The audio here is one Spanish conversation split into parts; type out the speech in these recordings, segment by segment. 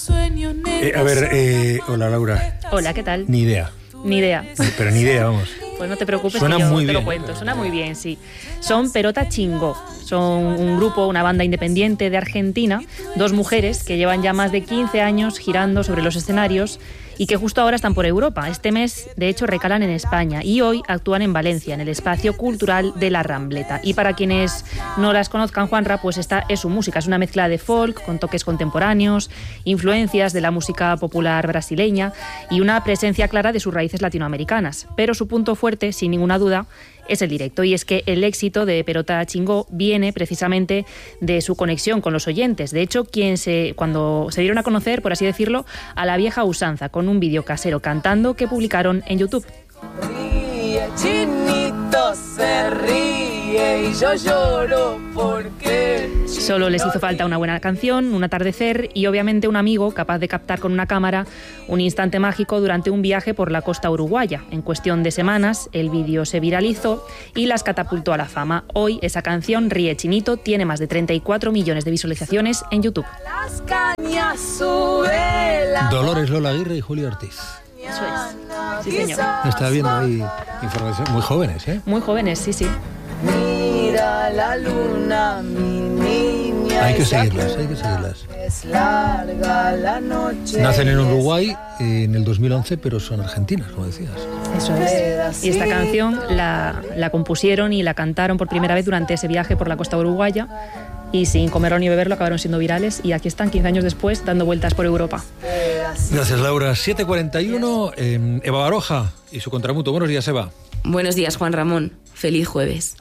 Hola Laura. Hola, ¿qué tal? Ni idea. Ni idea. Pero ni idea, vamos. Pues no te preocupes, Suena que yo muy te bien. lo cuento. Suena muy bien, sí. Son Perota Chingó. Son un grupo, una banda independiente de Argentina, dos mujeres que llevan ya más de 15 años girando sobre los escenarios y que justo ahora están por Europa. Este mes, de hecho, recalan en España y hoy actúan en Valencia, en el Espacio Cultural de la Rambleta. Y para quienes no las conozcan, Juanra, pues esta es su música. Es una mezcla de folk con toques contemporáneos, influencias de la música popular brasileña y una presencia clara de sus raíces latinoamericanas. Pero su punto fuerte, sin ninguna duda, es el directo, y es que el éxito de Perota Chingó viene precisamente de su conexión con los oyentes. De hecho, cuando se dieron a conocer, por así decirlo, a la vieja usanza, con un vídeo casero cantando que publicaron en YouTube. Ríe, Chinito se ríe y yo lloro porque... Solo les hizo falta una buena canción, un atardecer y obviamente un amigo capaz de captar con una cámara un instante mágico durante un viaje por la costa uruguaya. En cuestión de semanas, el vídeo se viralizó y las catapultó a la fama. Hoy esa canción, Ríe Chinito, tiene más de 34 millones de visualizaciones en YouTube. Las cañas sube la... Dolores Lola Aguirre y Julio Ortiz. Eso es. Sí, señor. Está viendo ahí información. Muy jóvenes, ¿eh? Muy jóvenes, sí, sí. Mira la luna, mi niña. Hay que seguirlas. Es larga la noche. Nacen en Uruguay en el 2011, pero son argentinas, como decías. Eso es. Y esta canción la compusieron y la cantaron por primera vez durante ese viaje por la costa uruguaya. Y sin comerlo ni beberlo acabaron siendo virales y aquí están 15 años después dando vueltas por Europa. Gracias, Laura. 7:41, Eva Baroja y su contramuto. Buenos días, Eva. Buenos días, Juan Ramón. Feliz jueves.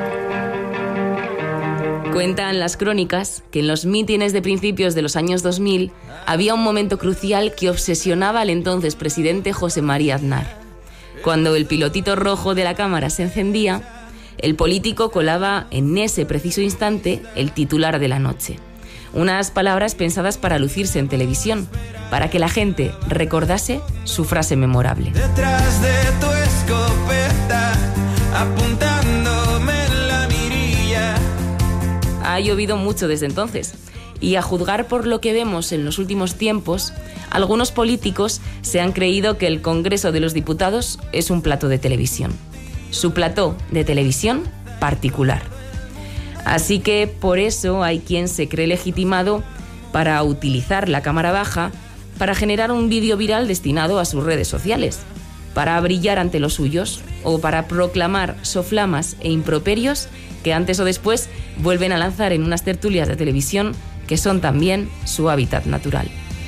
Cuentan las crónicas que en los mítines de principios de los años 2000 había un momento crucial que obsesionaba al entonces presidente José María Aznar. Cuando el pilotito rojo de la cámara se encendía, el político colaba en ese preciso instante el titular de la noche. Unas palabras pensadas para lucirse en televisión, para que la gente recordase su frase memorable. Detrás de tu escopeta, apuntándome en la mirilla. Ha llovido mucho desde entonces, y a juzgar por lo que vemos en los últimos tiempos, algunos políticos se han creído que el Congreso de los Diputados es un plató de televisión. Su plató de televisión particular. Así que por eso hay quien se cree legitimado para utilizar la cámara baja para generar un vídeo viral destinado a sus redes sociales, para brillar ante los suyos o para proclamar soflamas e improperios que antes o después vuelven a lanzar en unas tertulias de televisión que son también su hábitat natural.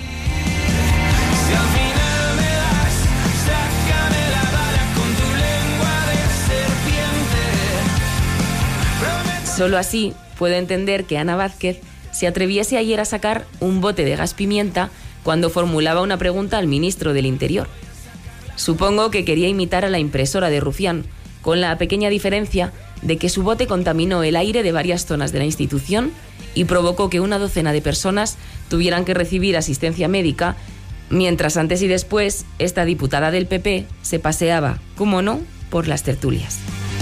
Solo así puedo entender que Ana Vázquez se atreviese ayer a sacar un bote de gas pimienta cuando formulaba una pregunta al ministro del Interior. Supongo que quería imitar a la impresora de Rufián, con la pequeña diferencia de que su bote contaminó el aire de varias zonas de la institución y provocó que una docena de personas tuvieran que recibir asistencia médica, mientras antes y después esta diputada del PP se paseaba, cómo no, por las tertulias.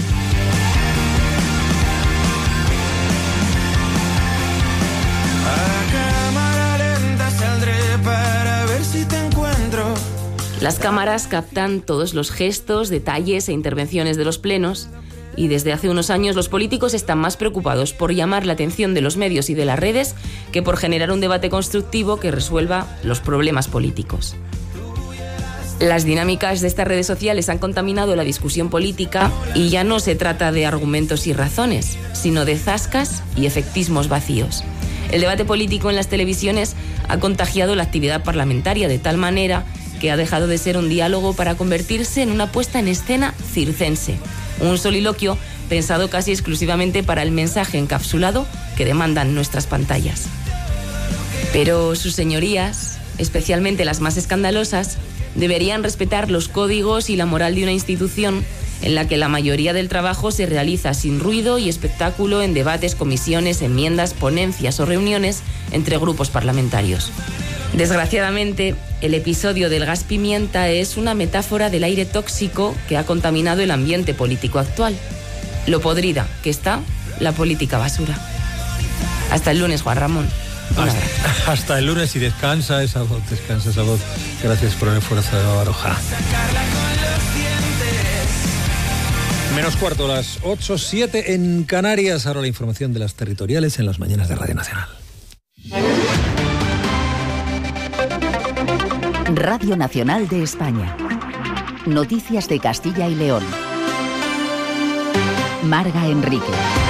Las cámaras captan todos los gestos, detalles e intervenciones de los plenos y desde hace unos años los políticos están más preocupados por llamar la atención de los medios y de las redes que por generar un debate constructivo que resuelva los problemas políticos. Las dinámicas de estas redes sociales han contaminado la discusión política y ya no se trata de argumentos y razones, sino de zascas y efectismos vacíos. El debate político en las televisiones ha contagiado la actividad parlamentaria de tal manera que ha dejado de ser un diálogo para convertirse en una puesta en escena circense, un soliloquio pensado casi exclusivamente para el mensaje encapsulado que demandan nuestras pantallas. Pero sus señorías, especialmente las más escandalosas, deberían respetar los códigos y la moral de una institución en la que la mayoría del trabajo se realiza sin ruido y espectáculo en debates, comisiones, enmiendas, ponencias o reuniones entre grupos parlamentarios. Desgraciadamente, el episodio del gas pimienta es una metáfora del aire tóxico que ha contaminado el ambiente político actual. Lo podrida que está la política basura. Hasta el lunes, Juan Ramón. Hasta el lunes y descansa esa voz. Gracias por el esfuerzo de Baroja. Menos cuarto, las 8:07 en Canarias. Ahora la información de las territoriales en las mañanas de Radio Nacional. Radio Nacional de España. Noticias de Castilla y León. Marga Enrique.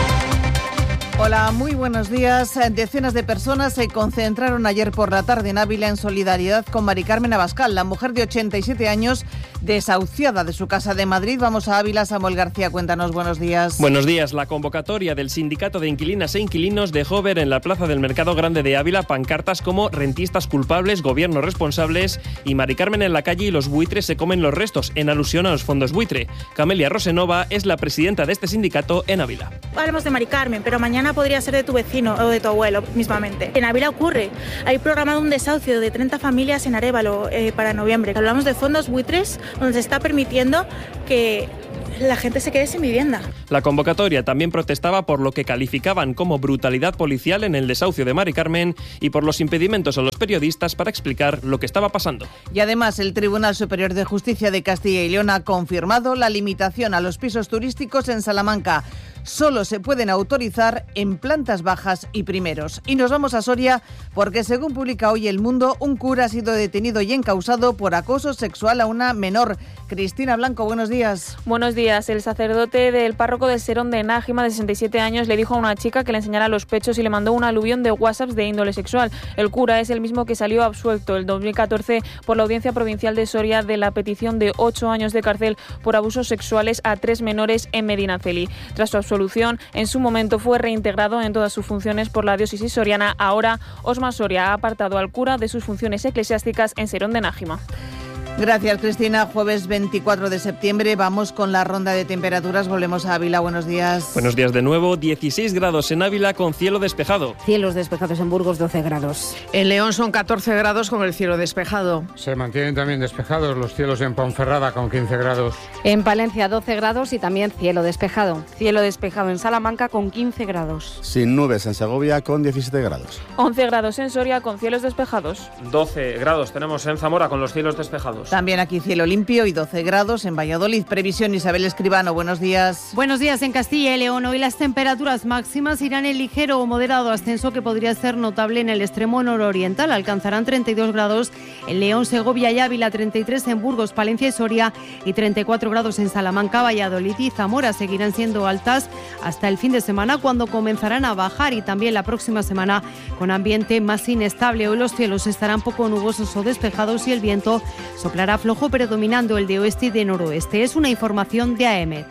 Hola, muy buenos días. Decenas de personas se concentraron ayer por la tarde en Ávila en solidaridad con Mari Carmen Abascal, la mujer de 87 años desahuciada de su casa de Madrid. Vamos a Ávila. Samuel García, cuéntanos, buenos días. Buenos días. La convocatoria del Sindicato de Inquilinas e Inquilinos dejó ver en la plaza del Mercado Grande de Ávila pancartas como rentistas culpables, gobierno responsables y Mari Carmen en la calle y los buitres se comen los restos, en alusión a los fondos buitre. Camelia Rosenova es la presidenta de este sindicato en Ávila. Hablamos de Mari Carmen, pero mañana podría ser de tu vecino o de tu abuelo mismamente. En Ávila ocurre. Hay programado un desahucio de 30 familias en Arévalo para noviembre. Hablamos de fondos buitres donde se está permitiendo que la gente se quede sin vivienda. La convocatoria también protestaba por lo que calificaban como brutalidad policial en el desahucio de Mari Carmen y por los impedimentos a los periodistas para explicar lo que estaba pasando. Y además el Tribunal Superior de Justicia de Castilla y León ha confirmado la limitación a los pisos turísticos en Salamanca. Solo se pueden autorizar en plantas bajas y primeros. Y nos vamos a Soria porque, según publica hoy El Mundo, un cura ha sido detenido y encausado por acoso sexual a una menor. Cristina Blanco, buenos días. Buenos días. El sacerdote del párroco de Serón de Nájima, de 67 años, le dijo a una chica que le enseñara los pechos y le mandó un aluvión de WhatsApps de índole sexual. El cura es el mismo que salió absuelto el 2014 por la Audiencia Provincial de Soria de la petición de 8 años de cárcel por abusos sexuales a 3 menores en Medinaceli. Tras su absolución, en su momento fue reintegrado en todas sus funciones por la diócesis soriana. Ahora, Osma Soria ha apartado al cura de sus funciones eclesiásticas en Serón de Nájima. Gracias, Cristina. Jueves 24 de septiembre vamos con la ronda de temperaturas. Volvemos a Ávila. Buenos días. Buenos días de nuevo. 16 grados en Ávila con cielo despejado. Cielos despejados en Burgos, 12 grados. En León son 14 grados con el cielo despejado. Se mantienen también despejados los cielos en Ponferrada con 15 grados. En Palencia 12 grados y también cielo despejado. Cielo despejado en Salamanca con 15 grados. Sin nubes en Segovia con 17 grados. 11 grados en Soria con cielos despejados. 12 grados tenemos en Zamora con los cielos despejados. También aquí cielo limpio y 12 grados en Valladolid. Previsión Isabel Escribano, buenos días. Buenos días. En Castilla y León hoy las temperaturas máximas irán en ligero o moderado ascenso que podría ser notable en el extremo nororiental. Alcanzarán 32 grados en León, Segovia y Ávila, 33 en Burgos, Palencia y Soria y 34 grados en Salamanca, Valladolid y Zamora. Seguirán siendo altas hasta el fin de semana, cuando comenzarán a bajar, y también la próxima semana con ambiente más inestable. Hoy los cielos estarán poco nubosos o despejados y el viento soplará flojo, predominando el de oeste y de noroeste. Es una información de AEMET.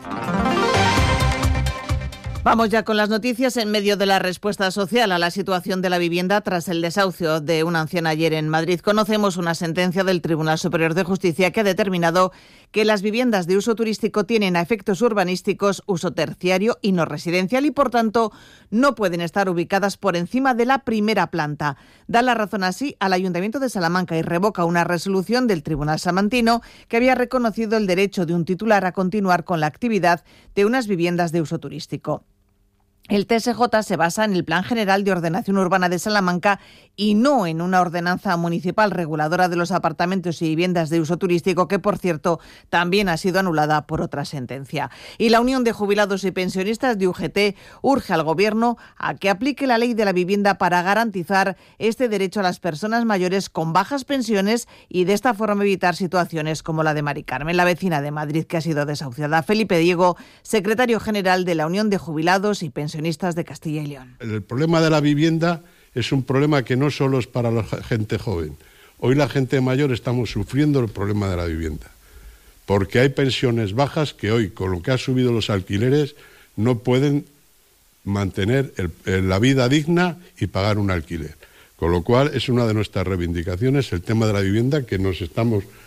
Vamos ya con las noticias. En medio de la respuesta social a la situación de la vivienda tras el desahucio de una anciana ayer en Madrid, conocemos una sentencia del Tribunal Superior de Justicia que ha determinado que las viviendas de uso turístico tienen a efectos urbanísticos uso terciario y no residencial y, por tanto, no pueden estar ubicadas por encima de la primera planta. Da la razón así al Ayuntamiento de Salamanca y revoca una resolución del Tribunal Salmantino que había reconocido el derecho de un titular a continuar con la actividad de unas viviendas de uso turístico. El TSJ se basa en el Plan General de Ordenación Urbana de Salamanca y no en una ordenanza municipal reguladora de los apartamentos y viviendas de uso turístico, que, por cierto, también ha sido anulada por otra sentencia. Y la Unión de Jubilados y Pensionistas de UGT urge al Gobierno a que aplique la ley de la vivienda para garantizar este derecho a las personas mayores con bajas pensiones y de esta forma evitar situaciones como la de Mari Carmen, la vecina de Madrid que ha sido desahuciada. Felipe Diego, secretario general de la Unión de Jubilados y Pensionistas de Castilla y León. El problema de la vivienda es un problema que no solo es para la gente joven. Hoy la gente mayor estamos sufriendo el problema de la vivienda, porque hay pensiones bajas que hoy, con lo que han subido los alquileres, no pueden mantener la vida digna y pagar un alquiler. Con lo cual es una de nuestras reivindicaciones el tema de la vivienda, que nos estamos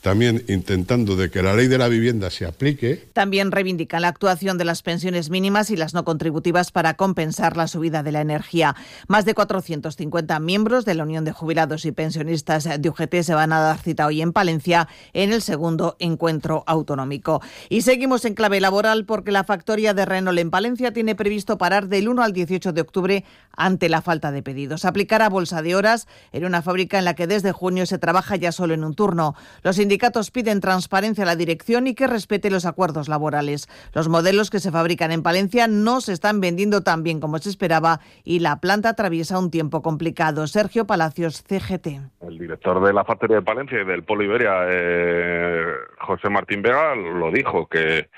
también intentando de que la ley de la vivienda se aplique. También reivindican la actuación de las pensiones mínimas y las no contributivas para compensar la subida de la energía. Más de 450 miembros de la Unión de Jubilados y Pensionistas de UGT se van a dar cita hoy en Palencia en el segundo encuentro autonómico. Y seguimos en clave laboral porque la factoría de Renault en Palencia tiene previsto parar del 1 al 18 de octubre ante la falta de pedidos. Aplicará bolsa de horas en una fábrica en la que desde junio se trabaja ya solo en un turno. Los sindicatos piden transparencia a la dirección y que respete los acuerdos laborales. Los modelos que se fabrican en Palencia no se están vendiendo tan bien como se esperaba y la planta atraviesa un tiempo complicado. Sergio Palacios, CGT. El director de la factoría de Palencia y del Polo Iberia, José Martín Vega, lo dijo, que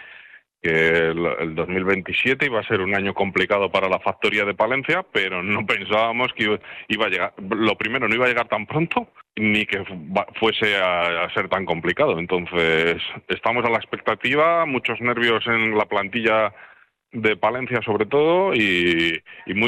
el 2027 iba a ser un año complicado para la factoría de Palencia, pero no pensábamos que iba a llegar. Lo primero, no iba a llegar tan pronto, ni que fuese a ser tan complicado. Entonces, estamos a la expectativa, muchos nervios en la plantilla de Palencia sobre todo y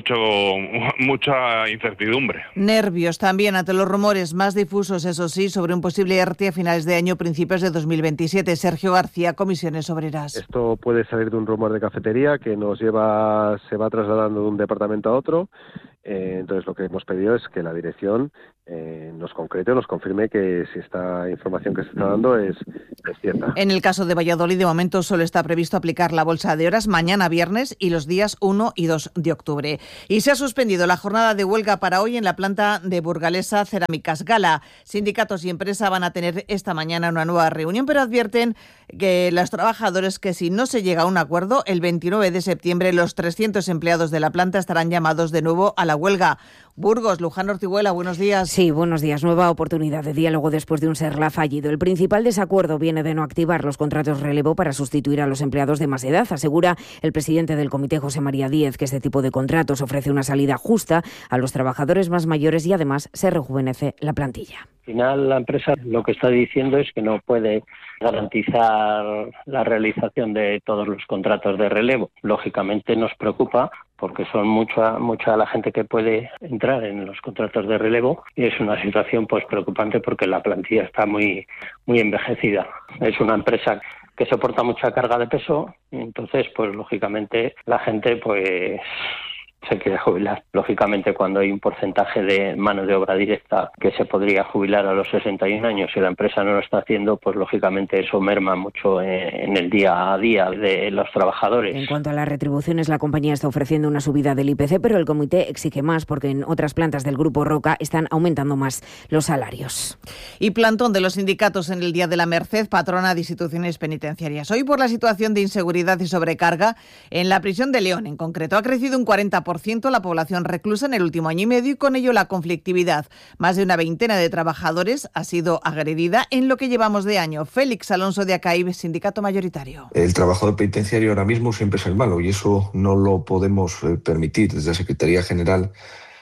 mucha incertidumbre. Nervios también ante los rumores más difusos, eso sí, sobre un posible ERTE a finales de año, principios de 2027. Sergio García, Comisiones Obreras. Esto puede salir de un rumor de cafetería que se va trasladando de un departamento a otro. Entonces lo que hemos pedido es que la dirección nos concrete o nos confirme que si esta información que se está dando es cierta. En el caso de Valladolid, de momento solo está previsto aplicar la bolsa de horas mañana viernes y los días 1 y 2 de octubre. Y se ha suspendido la jornada de huelga para hoy en la planta de Burgalesa Cerámicas Gala. Sindicatos y empresa van a tener esta mañana una nueva reunión, pero advierten que los trabajadores que si no se llega a un acuerdo, el 29 de septiembre los 300 empleados de la planta estarán llamados de nuevo a la huelga. Burgos, Luján Ortiguela, buenos días. Sí, buenos días. Nueva oportunidad de diálogo después de un SERLA fallido. El principal desacuerdo viene de no activar los contratos relevo para sustituir a los empleados de más edad. Asegura el presidente del comité, José María Díez, que este tipo de contratos ofrece una salida justa a los trabajadores más mayores y además se rejuvenece la plantilla. Al final la empresa lo que está diciendo es que no puede garantizar la realización de todos los contratos de relevo. Lógicamente nos preocupa porque son mucha la gente que puede entrar en los contratos de relevo y es una situación pues preocupante porque la plantilla está muy envejecida. Es una empresa que soporta mucha carga de peso y entonces pues lógicamente la gente pues se quiere jubilar. Lógicamente, cuando hay un porcentaje de mano de obra directa que se podría jubilar a los 61 años y la empresa no lo está haciendo, pues lógicamente eso merma mucho en el día a día de los trabajadores. En cuanto a las retribuciones, la compañía está ofreciendo una subida del IPC, pero el comité exige más porque en otras plantas del Grupo Roca están aumentando más los salarios. Y plantón de los sindicatos en el Día de la Merced, patrona de instituciones penitenciarias. Hoy, por la situación de inseguridad y sobrecarga en la prisión de León, en concreto, ha crecido un 40% la población reclusa en el último año y medio y con ello la conflictividad. Más de una veintena de trabajadores ha sido agredida en lo que llevamos de año. Félix Alonso de ACAIB, sindicato mayoritario. El trabajador penitenciario ahora mismo siempre es el malo y eso no lo podemos permitir. Desde la Secretaría General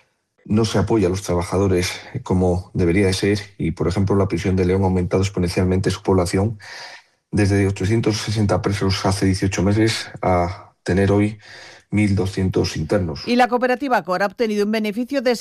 no se apoya a los trabajadores como debería de ser y, por ejemplo, la prisión de León ha aumentado exponencialmente su población desde 860 presos hace 18 meses a tener hoy 1.200 internos. Y la cooperativa COR ha obtenido un beneficio de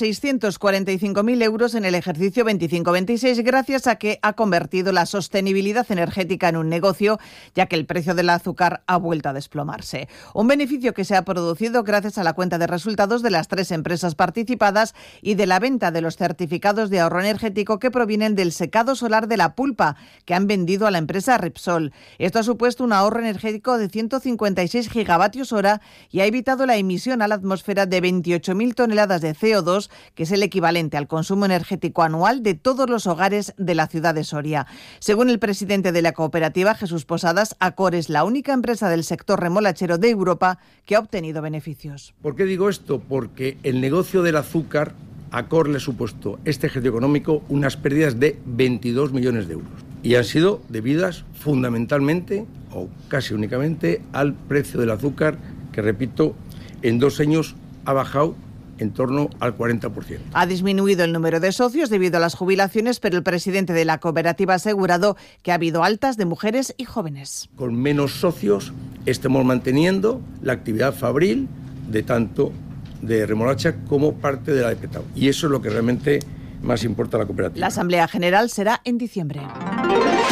645.000 euros en el ejercicio 25-26 gracias a que ha convertido la sostenibilidad energética en un negocio, ya que el precio del azúcar ha vuelto a desplomarse. Un beneficio que se ha producido gracias a la cuenta de resultados de las 3 empresas participadas y de la venta de los certificados de ahorro energético que provienen del secado solar de La Pulpa, que han vendido a la empresa Repsol. Esto ha supuesto un ahorro energético de 156 gigavatios hora y ha evitado la emisión a la atmósfera de 28.000 toneladas de CO2, que es el equivalente al consumo energético anual de todos los hogares de la ciudad de Soria. Según el presidente de la cooperativa, Jesús Posadas, Acor es la única empresa del sector remolachero de Europa que ha obtenido beneficios. ¿Por qué digo esto? Porque el negocio del azúcar, Acor le ha supuesto este ejercicio económico unas pérdidas de 22 millones de euros. Y han sido debidas fundamentalmente, o casi únicamente, al precio del azúcar, que repito, en 2 años ha bajado en torno al 40%. Ha disminuido el número de socios debido a las jubilaciones, pero el presidente de la cooperativa ha asegurado que ha habido altas de mujeres y jóvenes. Con menos socios estamos manteniendo la actividad fabril de tanto de remolacha como parte de la de petao. Y eso es lo que realmente más importa a la cooperativa. La Asamblea General será en diciembre.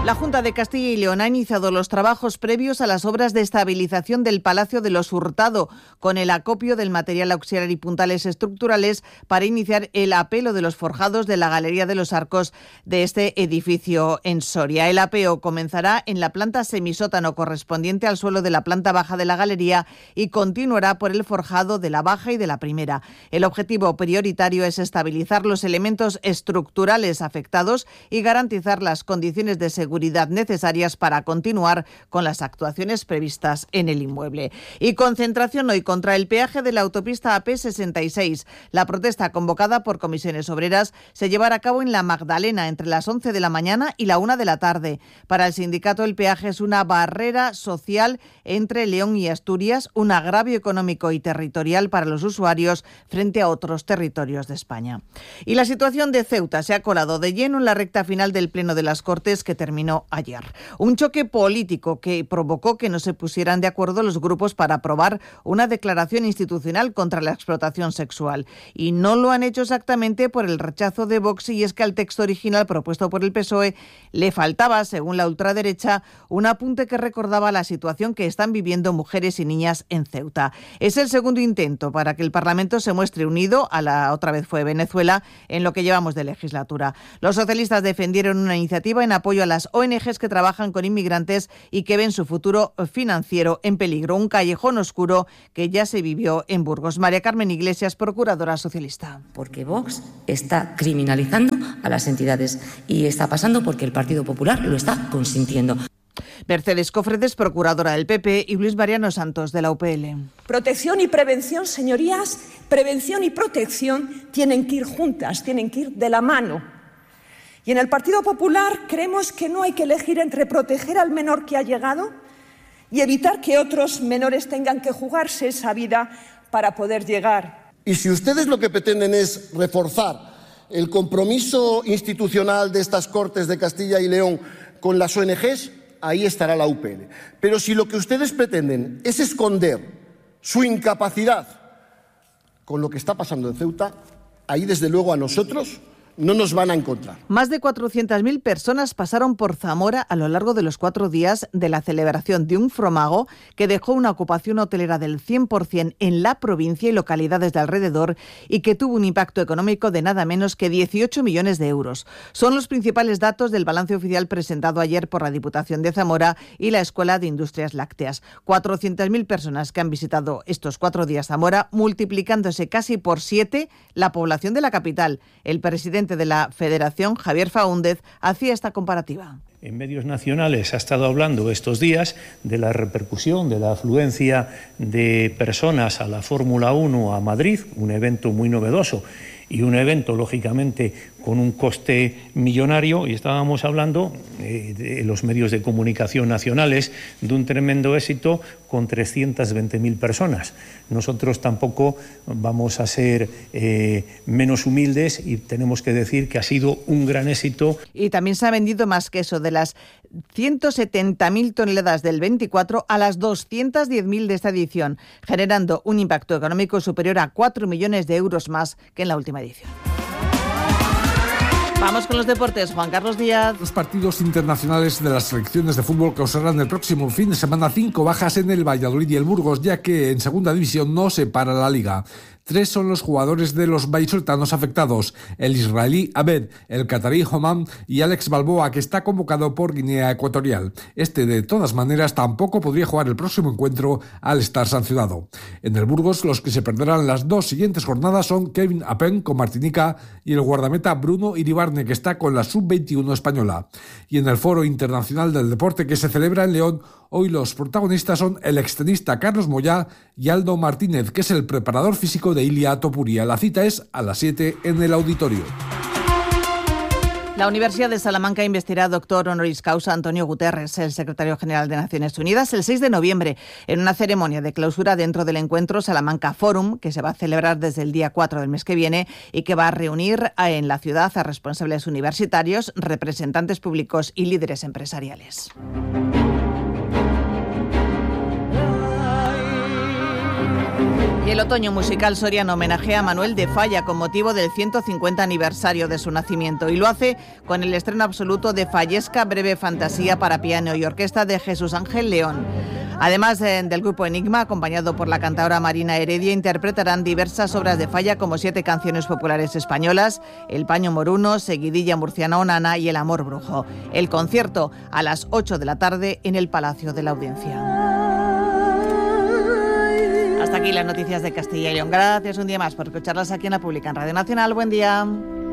La Junta de Castilla y León ha iniciado los trabajos previos a las obras de estabilización del Palacio de los Hurtado, con el acopio del material auxiliar y puntales estructurales para iniciar el apelo de los forjados de la Galería de los Arcos de este edificio en Soria. El apeo comenzará en la planta semisótano correspondiente al suelo de la planta baja de la galería y continuará por el forjado de la baja y de la primera. El objetivo prioritario es estabilizar los elementos estructurales afectados y garantizar las condiciones de seguridad necesarias para continuar con las actuaciones previstas en el inmueble. Y concentración hoy contra el peaje de la autopista AP66. La protesta convocada por comisiones obreras se llevará a cabo en La Magdalena entre las 11 de la mañana y la 1 de la tarde. Para el sindicato, el peaje es una barrera social entre León y Asturias, un agravio económico y territorial para los usuarios frente a otros territorios de España. Y la situación de Ceuta se ha colado de lleno en la recta final del Pleno de las Cortes que terminó ayer. Un choque político que provocó que no se pusieran de acuerdo los grupos para aprobar una declaración institucional contra la explotación sexual. Y no lo han hecho exactamente por el rechazo de Vox, y es que al texto original propuesto por el PSOE le faltaba, según la ultraderecha, un apunte que recordaba la situación que están viviendo mujeres y niñas en Ceuta. Es el segundo intento para que el Parlamento se muestre unido, otra vez fue Venezuela, en lo que llevamos de legislatura. Los socialistas defendieron una iniciativa en apoyo a las ONGs que trabajan con inmigrantes y que ven su futuro financiero en peligro. Un callejón oscuro que ya se vivió en Burgos. María Carmen Iglesias, procuradora socialista. Porque Vox está criminalizando a las entidades y está pasando porque el Partido Popular lo está consintiendo. Mercedes Cofredes, procuradora del PP, y Luis Mariano Santos, de la UPL. Protección y prevención, señorías, prevención y protección tienen que ir juntas, tienen que ir de la mano. Y en el Partido Popular creemos que no hay que elegir entre proteger al menor que ha llegado y evitar que otros menores tengan que jugarse esa vida para poder llegar. Y si ustedes lo que pretenden es reforzar el compromiso institucional de estas Cortes de Castilla y León con las ONGs, ahí estará la UPL. Pero si lo que ustedes pretenden es esconder su incapacidad con lo que está pasando en Ceuta, ahí desde luego a nosotros no nos van a encontrar. Más de 400.000 personas pasaron por Zamora a lo largo de los 4 días de la celebración de un fromago que dejó una ocupación hotelera del 100% en la provincia y localidades de alrededor y que tuvo un impacto económico de nada menos que 18 millones de euros. Son los principales datos del balance oficial presentado ayer por la Diputación de Zamora y la Escuela de Industrias Lácteas. 400.000 personas que han visitado estos 4 días Zamora, multiplicándose casi por 7 la población de la capital. El presidente de la Federación, Javier Faúndez, hacía esta comparativa. En medios nacionales se ha estado hablando estos días de la repercusión, de la afluencia de personas a la Fórmula 1 a Madrid, un evento muy novedoso y un evento, lógicamente, con un coste millonario, y estábamos hablando de los medios de comunicación nacionales de un tremendo éxito con 320.000 personas. Nosotros tampoco vamos a ser menos humildes y tenemos que decir que ha sido un gran éxito. Y también se ha vendido más queso, de las 170.000 toneladas del 24 a las 210.000 de esta edición, generando un impacto económico superior a 4 millones de euros más que en la última edición. Vamos con los deportes, Juan Carlos Díaz. Los partidos internacionales de las selecciones de fútbol causarán el próximo fin de semana 5 bajas en el Valladolid y el Burgos, ya que en segunda división no se para la liga. 3 son los jugadores de los vallisoletanos afectados: el israelí Abed, el catarí Homam y Alex Balboa, que está convocado por Guinea Ecuatorial. De todas maneras, tampoco podría jugar el próximo encuentro al estar sancionado. En el Burgos, los que se perderán las 2 siguientes jornadas son Kevin Apen con Martinica y el guardameta Bruno Iribarne, que está con la sub-21 española. Y en el Foro Internacional del Deporte, que se celebra en León, hoy los protagonistas son el extenista Carlos Moyá y Aldo Martínez, que es el preparador físico de Ilia Topuria. La cita es a las 7 en el auditorio. La Universidad de Salamanca investirá doctor honoris causa Antonio Guterres, el secretario general de Naciones Unidas, el 6 de noviembre, en una ceremonia de clausura dentro del encuentro Salamanca Forum, que se va a celebrar desde el día 4 del mes que viene y que va a reunir en la ciudad a responsables universitarios, representantes públicos y líderes empresariales. Y el otoño musical soriano homenajea a Manuel de Falla con motivo del 150 aniversario de su nacimiento, y lo hace con el estreno absoluto de Fallesca, breve fantasía para piano y orquesta de Jesús Ángel León. Además del grupo Enigma, acompañado por la cantadora Marina Heredia, interpretarán diversas obras de Falla, como 7 canciones populares españolas: El paño moruno, Seguidilla murciana o Nana y El amor brujo. El concierto a las 8 de la tarde en el Palacio de la Audiencia. Hasta aquí las noticias de Castilla y León. Gracias un día más por escucharlas aquí en La Pública, en Radio Nacional. Buen día.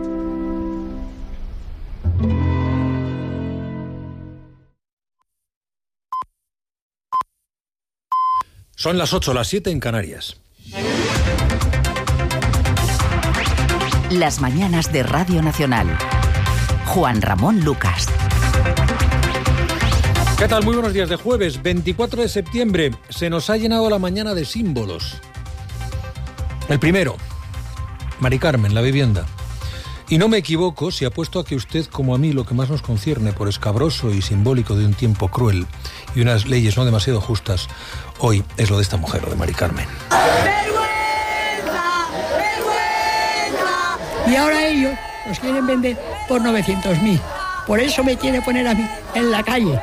Son las 8, las 7 en Canarias. Las mañanas de Radio Nacional. Juan Ramón Lucas. ¿Qué tal? Muy buenos días. De jueves 24 de septiembre se nos ha llenado la mañana de símbolos. El primero, Mari Carmen, la vivienda. Y no me equivoco si apuesto a que usted, como a mí, lo que más nos concierne por escabroso y simbólico de un tiempo cruel y unas leyes no demasiado justas, hoy es lo de esta mujer, lo de Mari Carmen. ¡Vergüenza! ¡Vergüenza! Y ahora ellos los quieren vender por 900.000. Por eso me quiere poner a mí en la calle.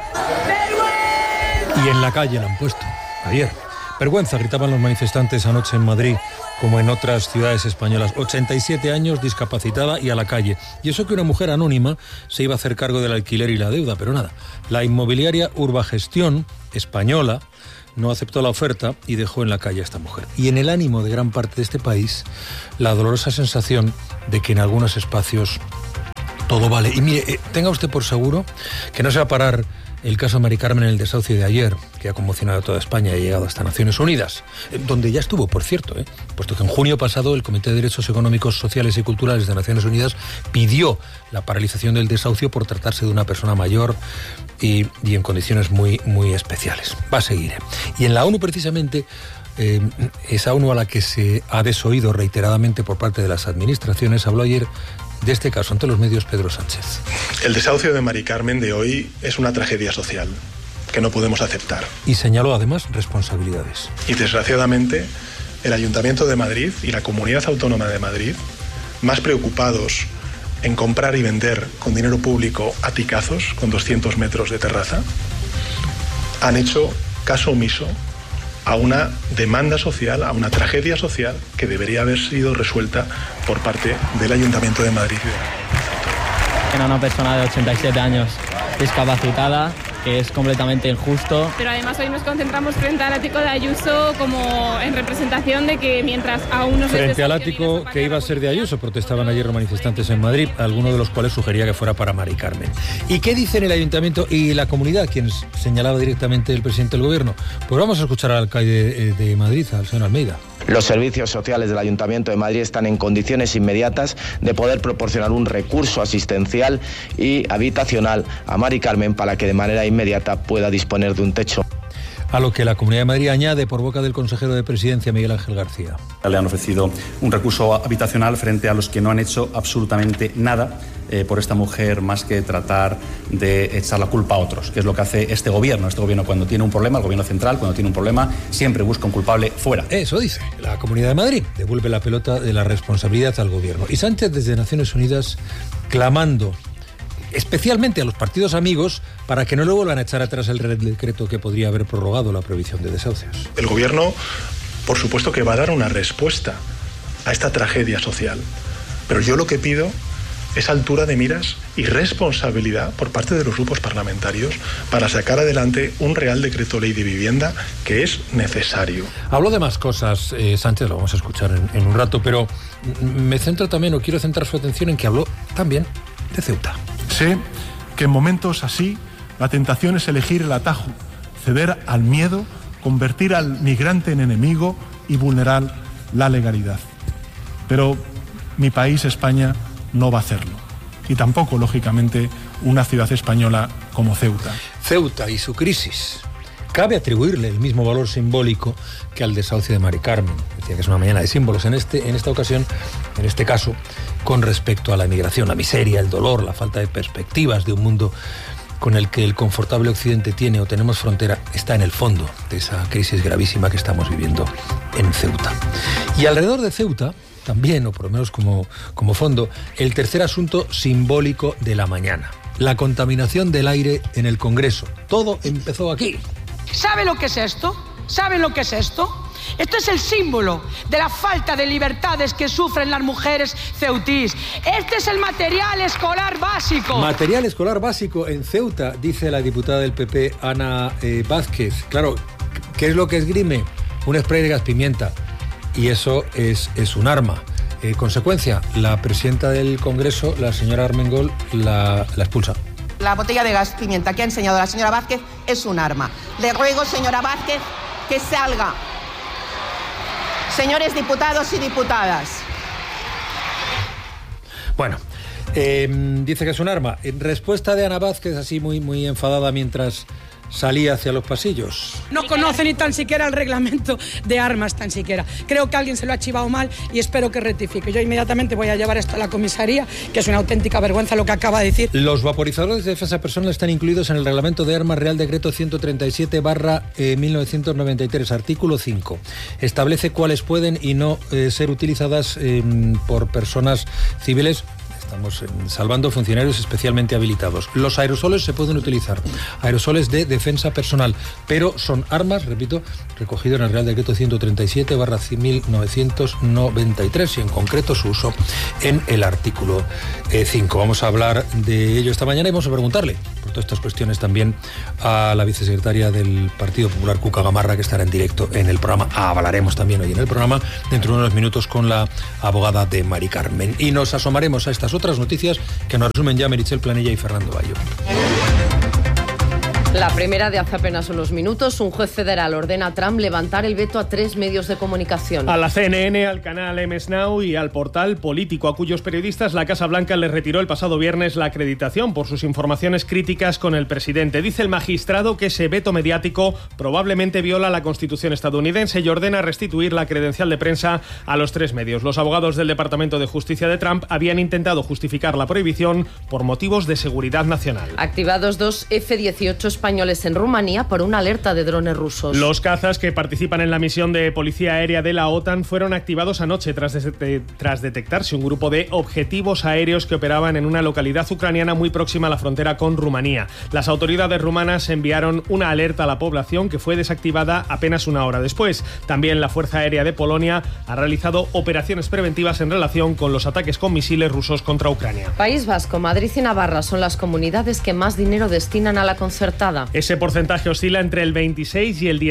Y en la calle la han puesto, ayer. Vergüenza, gritaban los manifestantes anoche en Madrid, como en otras ciudades españolas. 87 años, discapacitada y a la calle. Y eso que una mujer anónima se iba a hacer cargo del alquiler y la deuda, pero nada. La inmobiliaria Urbagestión, española, no aceptó la oferta y dejó en la calle a esta mujer. Y en el ánimo de gran parte de este país, la dolorosa sensación de que en algunos espacios todo vale. Y mire, tenga usted por seguro que no se va a parar el caso de Mari Carmen en el desahucio de ayer, que ha conmocionado a toda España y ha llegado hasta Naciones Unidas, donde ya estuvo, por cierto, puesto que en junio pasado el Comité de Derechos Económicos, Sociales y Culturales de Naciones Unidas pidió la paralización del desahucio por tratarse de una persona mayor y en condiciones muy, muy especiales. Va a seguir. Y en la ONU, precisamente, esa ONU a la que se ha desoído reiteradamente por parte de las administraciones, habló ayer de este caso ante los medios Pedro Sánchez. El desahucio de Mari Carmen de hoy es una tragedia social que no podemos aceptar. Y señaló además responsabilidades. Y desgraciadamente el Ayuntamiento de Madrid y la Comunidad Autónoma de Madrid, más preocupados en comprar y vender con dinero público aticazos con 200 metros de terraza, han hecho caso omiso a una demanda social, a una tragedia social que debería haber sido resuelta por parte del Ayuntamiento de Madrid. Era una persona de 87 años discapacitada, que es completamente injusto. Pero además hoy nos concentramos frente al ático de Ayuso como en representación de que mientras a unos... Frente al ático que iba a ser de Ayuso, protestaban ayer los manifestantes en Madrid, algunos de los cuales sugería que fuera para Mari Carmen. ¿Y qué dicen el Ayuntamiento y la comunidad, quien señalaba directamente el presidente del Gobierno? Pues vamos a escuchar al alcalde de Madrid, al señor Almeida. Los servicios sociales del Ayuntamiento de Madrid están en condiciones inmediatas de poder proporcionar un recurso asistencial y habitacional a Mari Carmen para que de manera inmediata pueda disponer de un techo. A lo que la Comunidad de Madrid añade por boca del consejero de Presidencia, Miguel Ángel García. Le han ofrecido un recurso habitacional frente a los que no han hecho absolutamente nada por esta mujer, más que tratar de echar la culpa a otros, que es lo que hace este gobierno. Este gobierno, cuando tiene un problema, el gobierno central, cuando tiene un problema, siempre busca un culpable fuera. Eso dice la Comunidad de Madrid. Devuelve la pelota de la responsabilidad al gobierno. Y Sánchez, desde Naciones Unidas, clamando especialmente a los partidos amigos para que no le vuelvan a echar atrás el decreto que podría haber prorrogado la prohibición de desahucios. El gobierno, por supuesto que va a dar una respuesta a esta tragedia social, pero yo lo que pido es altura de miras y responsabilidad por parte de los grupos parlamentarios para sacar adelante un Real Decreto Ley de Vivienda que es necesario. Habló de más cosas, Sánchez, lo vamos a escuchar en un rato, pero me centro también, o quiero centrar su atención en que habló también de Ceuta. Sé que en momentos así la tentación es elegir el atajo, ceder al miedo, convertir al migrante en enemigo y vulnerar la legalidad. Pero mi país, España, no va a hacerlo. Y tampoco, lógicamente, una ciudad española como Ceuta. Ceuta y su crisis. Cabe atribuirle el mismo valor simbólico que al desahucio de Mari Carmen. Decía que es una mañana de símbolos en esta ocasión, en este caso, con respecto a la emigración, la miseria, el dolor, la falta de perspectivas de un mundo con el que el confortable Occidente tiene o tenemos frontera está en el fondo de esa crisis gravísima que estamos viviendo en Ceuta. Y alrededor de Ceuta, también, o por lo menos como fondo, el tercer asunto simbólico de la mañana: la contaminación del aire en el Congreso. Todo empezó aquí. ¿Sabe lo que es esto? ¿Saben lo que es esto? Esto es el símbolo de la falta de libertades que sufren las mujeres ceutís. Este es el material escolar básico. Material escolar básico en Ceuta, dice la diputada del PP, Ana Vázquez. Claro, ¿qué es lo que esgrime? Un spray de gas pimienta. Y eso es un arma. Consecuencia, la presidenta del Congreso, la señora Armengol, la expulsa. La botella de gas pimienta que ha enseñado la señora Vázquez es un arma. Le ruego, señora Vázquez, que salga. Señores diputados y diputadas. Bueno, dice que es un arma. En respuesta de Ana Vázquez, así muy enfadada mientras salía hacia los pasillos. No conoce ni tan siquiera el reglamento de armas, tan siquiera. Creo que alguien se lo ha chivado mal y espero que rectifique. Yo inmediatamente voy a llevar esto a la comisaría, que es una auténtica vergüenza lo que acaba de decir. Los vaporizadores de defensa personal están incluidos en el reglamento de armas Real Decreto 137/1993, artículo 5. Establece cuáles pueden y no ser utilizadas por personas civiles. Estamos salvando funcionarios especialmente habilitados. Los aerosoles se pueden utilizar, aerosoles de defensa personal, pero son armas, repito, recogido en el Real Decreto 137/1993 y en concreto su uso en el artículo 5. Vamos a hablar de ello esta mañana y vamos a preguntarle por todas estas cuestiones también a la vicesecretaria del Partido Popular, Cuca Gamarra, que estará en directo en el programa. Hablaremos también hoy en el programa, dentro de unos minutos, con la abogada de Mari Carmen. Y nos asomaremos a estas otras noticias que nos resumen ya Meritxell Planella y Fernando Bayo. La primera de hace apenas unos minutos. Un juez federal ordena a Trump levantar el veto a 3 medios de comunicación. A la CNN, al canal MS Now y al portal Político, a cuyos periodistas la Casa Blanca les retiró el pasado viernes la acreditación por sus informaciones críticas con el presidente. Dice el magistrado que ese veto mediático probablemente viola la Constitución estadounidense y ordena restituir la credencial de prensa a los 3 medios. Los abogados del Departamento de Justicia de Trump habían intentado justificar la prohibición por motivos de seguridad nacional. Activados 2 F-18 españoles en Rumanía por una alerta de drones rusos. Los cazas que participan en la misión de policía aérea de la OTAN fueron activados anoche tras detectarse un grupo de objetivos aéreos que operaban en una localidad ucraniana muy próxima a la frontera con Rumanía. Las autoridades rumanas enviaron una alerta a la población que fue desactivada apenas una hora después. También la Fuerza Aérea de Polonia ha realizado operaciones preventivas en relación con los ataques con misiles rusos contra Ucrania. País Vasco, Madrid y Navarra son las comunidades que más dinero destinan a la concertada. Ese porcentaje oscila entre el 26 y el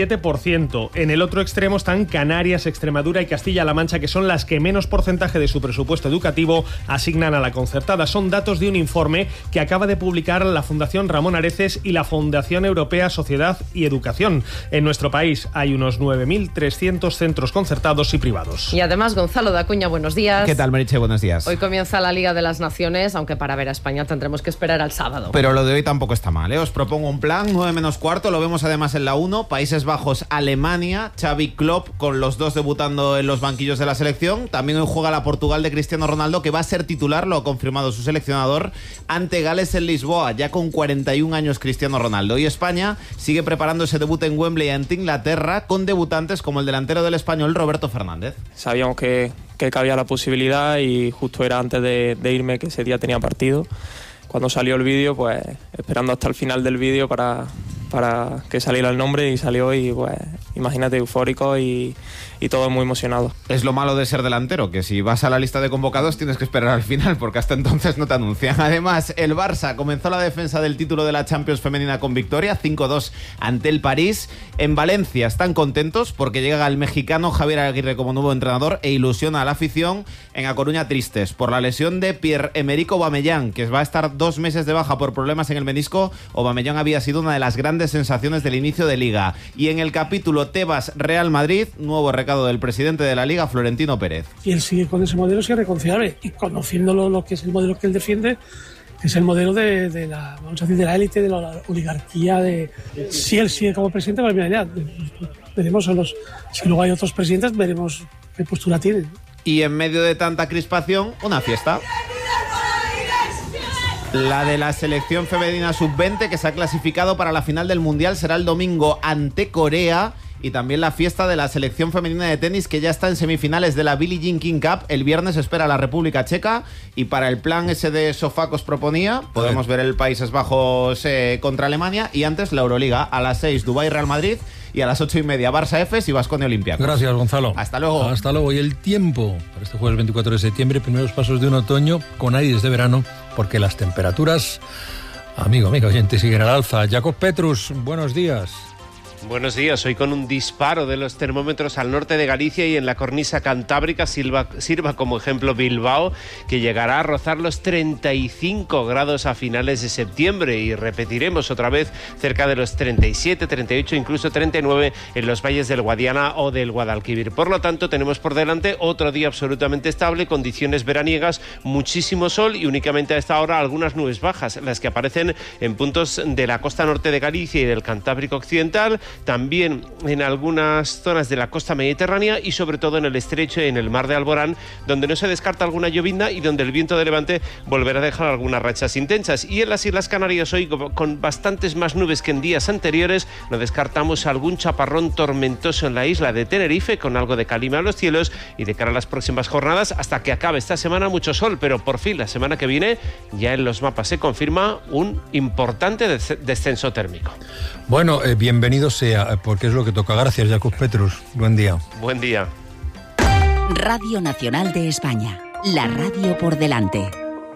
17%. En el otro extremo están Canarias, Extremadura y Castilla-La Mancha, que son las que menos porcentaje de su presupuesto educativo asignan a la concertada. Son datos de un informe que acaba de publicar la Fundación Ramón Areces y la Fundación Europea Sociedad y Educación. En nuestro país hay unos 9.300 centros concertados y privados. Y además, Gonzalo de Acuña, buenos días. ¿Qué tal, Meritxell? Buenos días. Hoy comienza la Liga de las Naciones, aunque para ver a España tendremos que esperar al sábado. Pero lo de hoy tampoco está mal, ¿eh? Os propongo un plan, 9 menos cuarto, lo vemos además en la 1, Países Bajos, Alemania, Xavi Klopp con los dos debutando en los banquillos de la selección. También hoy juega la Portugal de Cristiano Ronaldo, que va a ser titular, lo ha confirmado su seleccionador, ante Gales en Lisboa, ya con 41 años Cristiano Ronaldo. Y España sigue preparando ese debut en Wembley ante Inglaterra, con debutantes como el delantero del Español, Roberto Fernández. Sabíamos que cabía la posibilidad y justo era antes de irme, que ese día tenía partido. Cuando salió el vídeo, pues esperando hasta el final del vídeo para que saliera el nombre, y salió, y pues imagínate, eufórico y todo muy emocionado. Es lo malo de ser delantero, que si vas a la lista de convocados tienes que esperar al final, porque hasta entonces no te anuncian. Además, el Barça comenzó la defensa del título de la Champions femenina con victoria, 5-2 ante el París. En Valencia están contentos porque llega el mexicano Javier Aguirre como nuevo entrenador e ilusiona a la afición. En A Coruña, tristes por la lesión de Pierre-Emerick Aubameyang, que va a estar 2 meses de baja por problemas en el menisco. Aubameyang había sido una de las grandes sensaciones del inicio de Liga. Y en el capítulo Tebas-Real Madrid, nuevo recado del presidente de la Liga, Florentino Pérez. Y él sigue con ese modelo, es irreconciliable, y conociéndolo, lo que es el modelo que él defiende, que es el modelo de la, vamos a decir, de la élite, de la oligarquía. Si él sigue como presidente, pues mira, veremos si luego hay otros presidentes, veremos qué postura tienen. Y en medio de tanta crispación, una fiesta. La de la selección femenina sub-20 que se ha clasificado para la final del Mundial será el domingo ante Corea. Y también la fiesta de la selección femenina de tenis que ya está en semifinales de la Billie Jean King Cup. El viernes espera a la República Checa. Y para el plan ese de sofá que os proponía, podemos ver el Países Bajos contra Alemania. Y antes la Euroliga a las 6 Dubái Real Madrid. Y a las 8:30 Barça Efes y Baskonia Olympiacos. Gracias, Gonzalo. Hasta luego. Hasta luego. Y el tiempo para este jueves 24 de septiembre, primeros pasos de un otoño con aires de verano, porque las temperaturas, amigo oyente, siguen al alza. Jacob Petrus, buenos días. Buenos días. Hoy con un disparo de los termómetros al norte de Galicia y en la cornisa cantábrica sirva como ejemplo Bilbao, que llegará a rozar los 35 grados a finales de septiembre y repetiremos otra vez cerca de los 37, 38, incluso 39 en los valles del Guadiana o del Guadalquivir. Por lo tanto, tenemos por delante otro día absolutamente estable, condiciones veraniegas, muchísimo sol y únicamente a esta hora algunas nubes bajas, las que aparecen en puntos de la costa norte de Galicia y del Cantábrico Occidental, también en algunas zonas de la costa mediterránea y sobre todo en el estrecho y en el mar de Alborán, donde no se descarta alguna llovizna y donde el viento de levante volverá a dejar algunas rachas intensas. Y en las Islas Canarias hoy, con bastantes más nubes que en días anteriores, no descartamos algún chaparrón tormentoso en la isla de Tenerife, con algo de calima a los cielos, y de cara a las próximas jornadas, hasta que acabe esta semana, mucho sol, pero por fin la semana que viene ya en los mapas se confirma un importante descenso térmico. Bueno, bienvenido sea, porque es lo que toca. Gracias, Jacob Petrus. Buen día. Buen día. Radio Nacional de España. La radio por delante.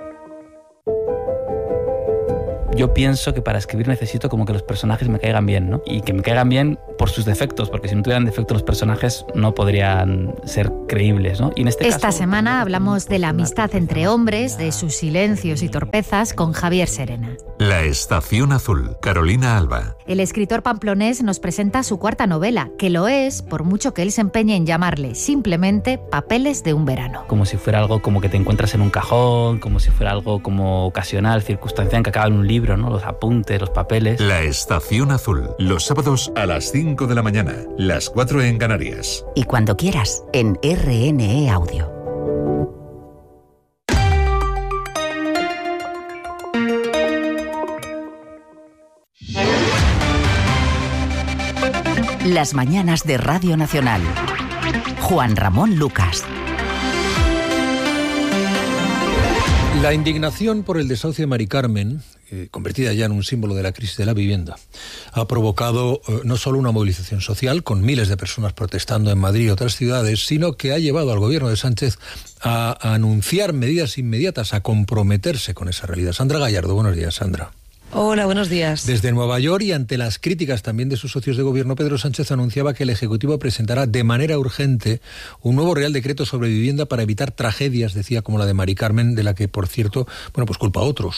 Yo pienso que para escribir necesito como que los personajes me caigan bien, ¿no? Y que me caigan bien por sus defectos, porque si no tuvieran defectos los personajes no podrían ser creíbles, ¿no? Y en Esta semana hablamos de la amistad entre hombres, de sus silencios y torpezas, con Javier Serena. La Estación Azul, Carolina Alba. El escritor pamplonés nos presenta su cuarta novela, que lo es por mucho que él se empeñe en llamarle simplemente Papeles de un verano. Como si fuera algo como que te encuentras en un cajón, como si fuera algo como ocasional, circunstancial, que acaba en un libro, ¿no? Los apuntes, los papeles. La Estación Azul, los sábados a las 5 de la mañana, las 4 en Canarias. Y cuando quieras, en RNE Audio. Las mañanas de Radio Nacional. Juan Ramón Lucas. La indignación por el desahucio de Mari Carmen, convertida ya en un símbolo de la crisis de la vivienda, ha provocado no solo una movilización social con miles de personas protestando en Madrid y otras ciudades, sino que ha llevado al gobierno de Sánchez a anunciar medidas inmediatas, a comprometerse con esa realidad. Sandra Gallardo, buenos días, Sandra. Hola, buenos días. Desde Nueva York y ante las críticas también de sus socios de gobierno, Pedro Sánchez anunciaba que el Ejecutivo presentará de manera urgente un nuevo Real Decreto sobre vivienda para evitar tragedias, decía, como la de Mari Carmen, de la que, por cierto, pues culpa a otros.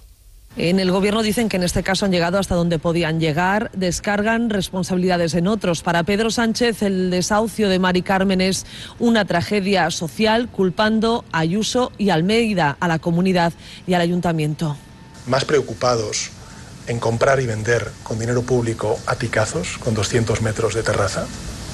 En el gobierno dicen que en este caso han llegado hasta donde podían llegar, descargan responsabilidades en otros. Para Pedro Sánchez, el desahucio de Mari Carmen es una tragedia social, culpando a Ayuso y Almeida, a la comunidad y al ayuntamiento. Más preocupados en comprar y vender con dinero público aticazos con 200 metros de terraza,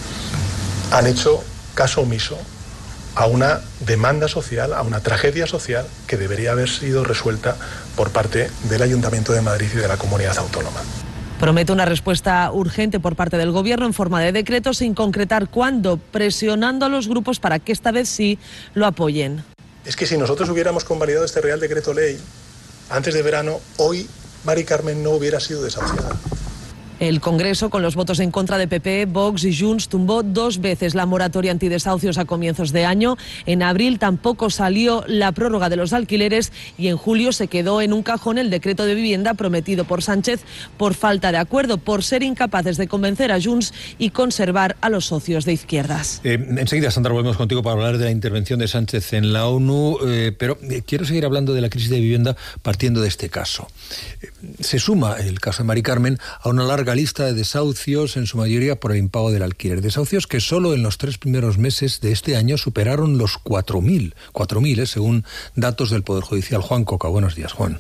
han hecho caso omiso a una demanda social, a una tragedia social que debería haber sido resuelta por parte del Ayuntamiento de Madrid y de la Comunidad Autónoma. Promete una respuesta urgente por parte del Gobierno en forma de decreto, sin concretar cuándo, presionando a los grupos para que esta vez sí lo apoyen. Es que si nosotros hubiéramos convalidado este Real Decreto Ley antes de verano, hoy Mari Carmen no hubiera sido desahuciada. El Congreso, con los votos en contra de PP, Vox y Junts, tumbó 2 veces la moratoria antidesahucios a comienzos de año. En abril tampoco salió la prórroga de los alquileres y en julio se quedó en un cajón el decreto de vivienda prometido por Sánchez por falta de acuerdo, por ser incapaces de convencer a Junts y conservar a los socios de izquierdas. Enseguida, Sandra, volvemos contigo para hablar de la intervención de Sánchez en la ONU, pero quiero seguir hablando de la crisis de vivienda partiendo de este caso. Se suma el caso de Mari Carmen a una larga lista de desahucios, en su mayoría por el impago del alquiler. Desahucios que solo en los 3 primeros meses de este año superaron los 4.000, según datos del Poder Judicial. Juan Coca, buenos días, Juan.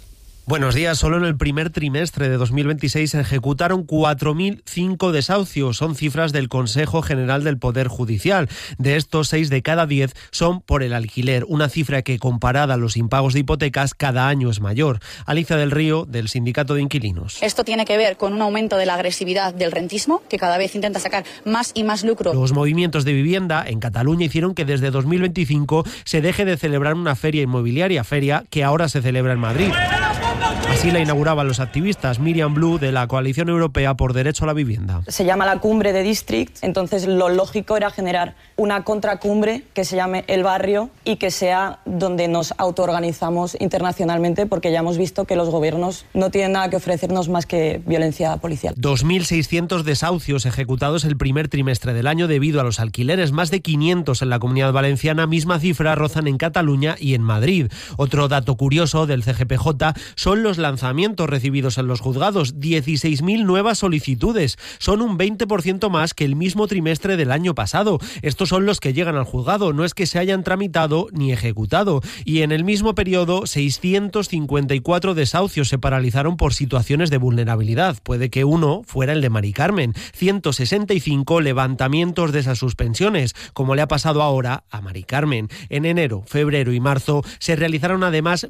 Buenos días. Solo en el primer trimestre de 2026 se ejecutaron 4.005 desahucios. Son cifras del Consejo General del Poder Judicial. De estos, 6 de cada 10 son por el alquiler, una cifra que, comparada a los impagos de hipotecas, cada año es mayor. Alicia del Río, del Sindicato de Inquilinos. Esto tiene que ver con un aumento de la agresividad del rentismo, que cada vez intenta sacar más y más lucro. Los movimientos de vivienda en Cataluña hicieron que desde 2025 se deje de celebrar una feria inmobiliaria, feria que ahora se celebra en Madrid. Así la inauguraban los activistas. Miriam Blue, de la Coalición Europea por Derecho a la Vivienda. Se llama la cumbre de District, entonces lo lógico era generar una contracumbre que se llame El Barrio y que sea donde nos autoorganizamos internacionalmente, porque ya hemos visto que los gobiernos no tienen nada que ofrecernos más que violencia policial. 2.600 desahucios ejecutados el primer trimestre del año debido a los alquileres, más de 500 en la Comunidad Valenciana, misma cifra rozan en Cataluña y en Madrid. Otro dato curioso del CGPJ son los lanzamientos recibidos en los juzgados, 16.000 nuevas solicitudes. Son un 20% más que el mismo trimestre del año pasado. Estos son los que llegan al juzgado, no es que se hayan tramitado ni ejecutado. Y en el mismo periodo, 654 desahucios se paralizaron por situaciones de vulnerabilidad. Puede que uno fuera el de Mari Carmen. 165 levantamientos de esas suspensiones, como le ha pasado ahora a Mari Carmen. En enero, febrero y marzo se realizaron además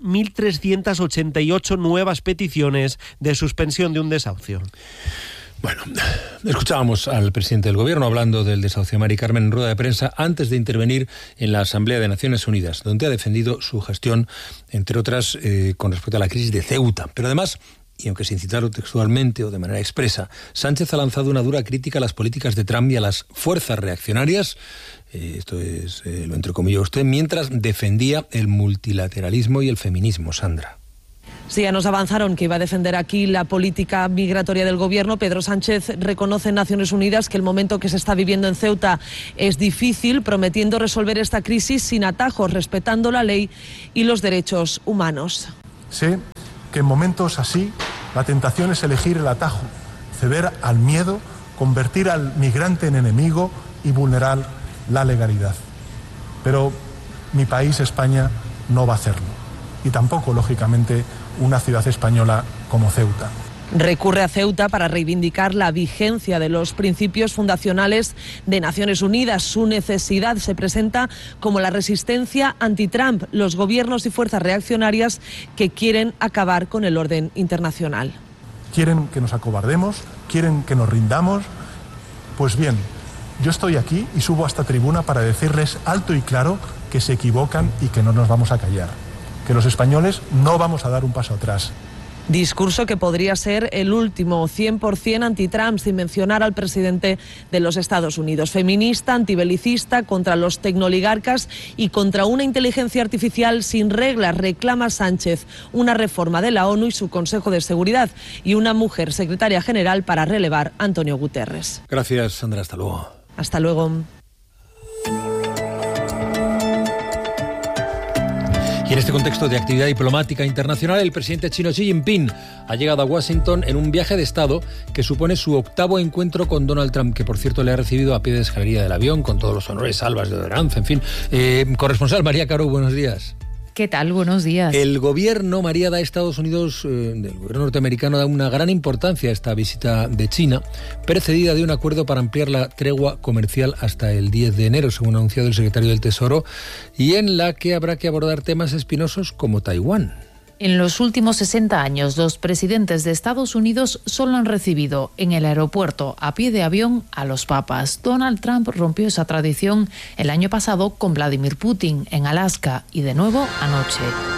1.388 nuevas peticiones de suspensión de un desahucio. Bueno, escuchábamos al presidente del Gobierno hablando del desahucio de Mari Carmen en rueda de prensa antes de intervenir en la Asamblea de Naciones Unidas, donde ha defendido su gestión, entre otras, con respecto a la crisis de Ceuta. Pero además, y aunque sin citarlo textualmente o de manera expresa, Sánchez ha lanzado una dura crítica a las políticas de Trump y a las fuerzas reaccionarias, esto es, lo entrecomilló usted, mientras defendía el multilateralismo y el feminismo. Sandra. Sí, ya nos avanzaron que iba a defender aquí la política migratoria del Gobierno. Pedro Sánchez reconoce en Naciones Unidas que el momento que se está viviendo en Ceuta es difícil, prometiendo resolver esta crisis sin atajos, respetando la ley y los derechos humanos. Sé que en momentos así la tentación es elegir el atajo, ceder al miedo, convertir al migrante en enemigo y vulnerar la legalidad. Pero mi país, España, no va a hacerlo. Y tampoco, lógicamente, una ciudad española como Ceuta. Recurre a Ceuta para reivindicar la vigencia de los principios fundacionales de Naciones Unidas. Su necesidad se presenta como la resistencia anti-Trump, los gobiernos y fuerzas reaccionarias que quieren acabar con el orden internacional. ¿Quieren que nos acobardemos? ¿Quieren que nos rindamos? Pues bien, yo estoy aquí y subo a esta tribuna para decirles alto y claro que se equivocan y que no nos vamos a callar. Que los españoles no vamos a dar un paso atrás. Discurso que podría ser el último, 100% anti-Trump, sin mencionar al presidente de los Estados Unidos. Feminista, antibelicista, contra los tecnoligarcas y contra una inteligencia artificial sin reglas. Reclama Sánchez una reforma de la ONU y su Consejo de Seguridad y una mujer secretaria general para relevar a Antonio Guterres. Gracias, Sandra. Hasta luego. Hasta luego. Y en este contexto de actividad diplomática internacional, el presidente chino Xi Jinping ha llegado a Washington en un viaje de Estado que supone su 8º encuentro con Donald Trump, que por cierto le ha recibido a pie de escalería del avión, con todos los honores, salvas de odoranza, en fin. Corresponsal María Caro, buenos días. ¿Qué tal? Buenos días. El gobierno, María, da a Estados Unidos, el gobierno norteamericano da una gran importancia a esta visita de China, precedida de un acuerdo para ampliar la tregua comercial hasta el 10 de enero, según ha anunciado el secretario del Tesoro, y en la que habrá que abordar temas espinosos como Taiwán. En los últimos 60 años, los presidentes de Estados Unidos solo han recibido en el aeropuerto a pie de avión a los papas. Donald Trump rompió esa tradición el año pasado con Vladimir Putin en Alaska y de nuevo anoche,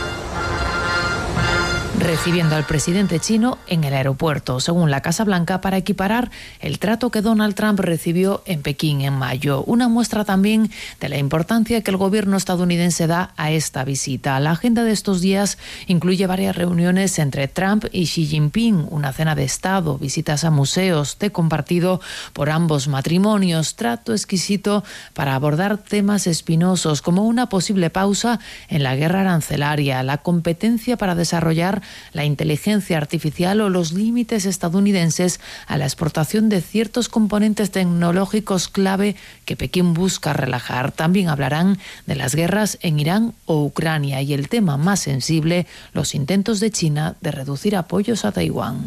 recibiendo al presidente chino en el aeropuerto, según la Casa Blanca, para equiparar el trato que Donald Trump recibió en Pekín en mayo. Una muestra también de la importancia que el gobierno estadounidense da a esta visita. La agenda de estos días incluye varias reuniones entre Trump y Xi Jinping, una cena de Estado, visitas a museos, té compartido por ambos matrimonios, trato exquisito para abordar temas espinosos como una posible pausa en la guerra arancelaria, la competencia para desarrollar la inteligencia artificial o los límites estadounidenses a la exportación de ciertos componentes tecnológicos clave que Pekín busca relajar. También hablarán de las guerras en Irán o Ucrania y el tema más sensible, los intentos de China de reducir apoyos a Taiwán.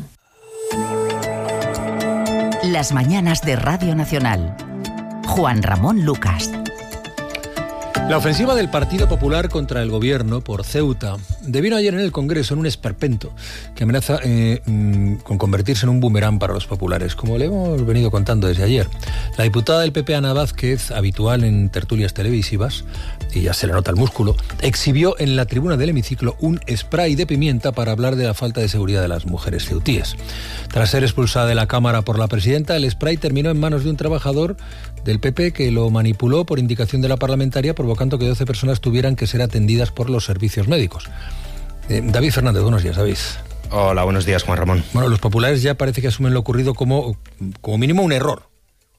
Las mañanas de Radio Nacional. Juan Ramón Lucas. La ofensiva del Partido Popular contra el gobierno por Ceuta devino ayer en el Congreso en un esperpento que amenaza con convertirse en un boomerang para los populares, como le hemos venido contando desde ayer. La diputada del PP, Ana Vázquez, habitual en tertulias televisivas, y ya se le nota el músculo, exhibió en la tribuna del hemiciclo un spray de pimienta para hablar de la falta de seguridad de las mujeres ceutíes. Tras ser expulsada de la Cámara por la presidenta, el spray terminó en manos de un trabajador del PP que lo manipuló por indicación de la parlamentaria, provocando que 12 personas tuvieran que ser atendidas por los servicios médicos. David Fernández, buenos días, David. Hola, buenos días, Juan Ramón. Bueno, los populares ya parece que asumen lo ocurrido como mínimo un error.